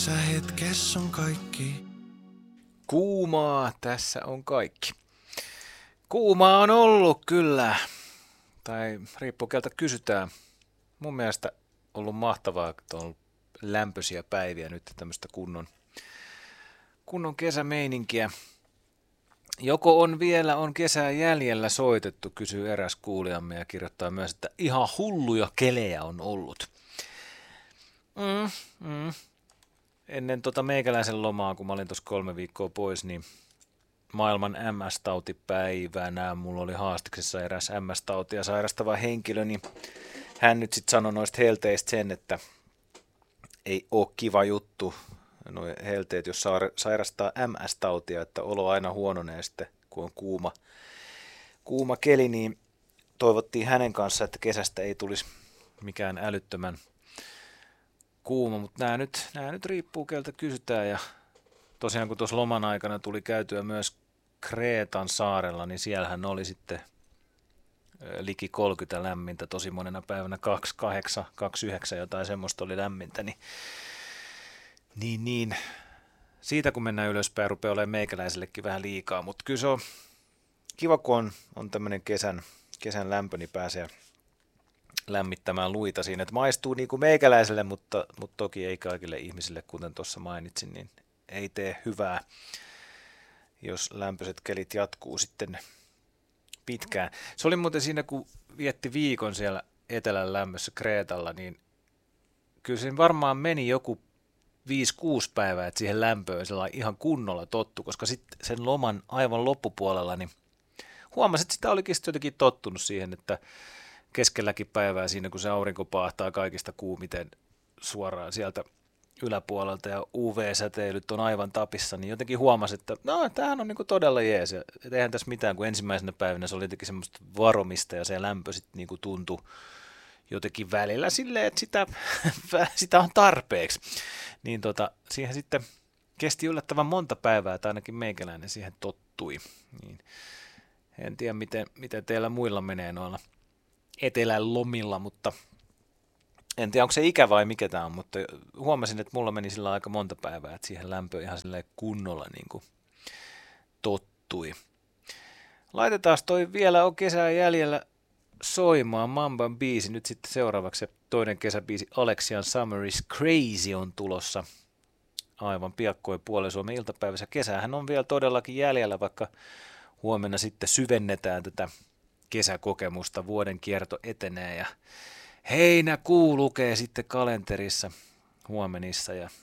Sä hetkessä on kaikki. Kuumaa tässä on kaikki. Kuumaa on ollut kyllä. Tai riippuu keltä kysytään. Mun mielestä ollut mahtavaa, että on ollut lämpöisiä päiviä nyt tämmöistä kunnon kesämeininkiä. Joko on kesää jäljellä soitettu, kysyy eräs kuulijamme ja kirjoittaa myös, että ihan hulluja kelejä on ollut. Ennen meikäläisen lomaa, kun mä olin tuossa 3 viikkoa pois, niin maailman MS-tautipäivänä mulla oli haastiksessa eräs MS-tautia sairastava henkilö, niin hän nyt sitten sanoi noista helteistä sen, että ei ole kiva juttu, nuo helteet, jos sairastaa MS-tautia, että olo aina huononee sitten, kun on kuuma keli, niin toivottiin hänen kanssa, että kesästä ei tulisi mikään älyttömän kuuma, mutta nämä nyt riippuu keltä kysytään, ja tosiaan kun tuossa loman aikana tuli käytyä myös Kreetan saarella, niin siellähän oli sitten liki 30 lämmintä, tosi monena päivänä 28, 29 jotain semmoista oli lämmintä, niin siitä kun mennään ylöspäin, rupeaa olemaan meikäläisellekin vähän liikaa, mutta kyllä se on kiva, kun on tämmöinen kesän lämpö, niin pääsee lämmittämään luita siinä, että maistuu niin kuin meikäläiselle, mutta toki ei kaikille ihmisille, kuten tuossa mainitsin, niin ei tee hyvää, jos lämpöiset kelit jatkuu sitten pitkään. Se oli muuten siinä, kun vietti viikon siellä etelän lämmössä Kreetalla, niin kyllä siinä varmaan meni joku 5-6 päivää, että siihen lämpöön ihan kunnolla tottu, koska sitten sen loman aivan loppupuolella, niin huomasin, että sitä olikin jotenkin tottunut siihen, että keskelläkin päivää siinä, kun se aurinko paahtaa kaikista kuumiten suoraan sieltä yläpuolelta ja UV-säteilyt on aivan tapissa, niin jotenkin huomasin, että no, tämähän on niinku todella jees. Ja eihän tässä mitään, kun ensimmäisenä päivänä se oli jotenkin semmoista varomista ja se lämpö sitten niinku tuntui jotenkin välillä silleen, että sitä on tarpeeksi. Niin siihen sitten kesti yllättävän monta päivää, että ainakin meikäläinen siihen tottui. Niin en tiedä, miten teillä muilla menee noilla etelän lomilla, mutta en tiedä, onko se ikä vai mikä tämä on, mutta huomasin, että mulla meni sillä aika monta päivää, että siihen lämpö ihan silleen kunnolla niin kuin tottui. Laitetaan toi vielä on kesää jäljellä soimaan Mamban biisi. Nyt sitten seuraavaksi toinen kesäbiisi Alexian Summer is Crazy on tulossa aivan piakkoin puolen Suomen iltapäivässä. Kesähän on vielä todellakin jäljellä, vaikka huomenna sitten syvennetään tätä kesäkokemusta, vuoden kierto etenee ja heinäkuu lukee sitten kalenterissa huomenissa ja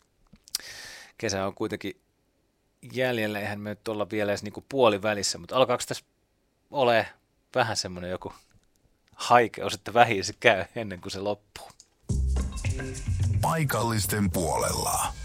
kesä on kuitenkin jäljellä, eihän me nyt olla vielä edes niinku puolivälissä, mutta alkaako tässä ole vähän semmoinen joku haikeus, että vähin se käy ennen kuin se loppuu? Paikallisten puolella.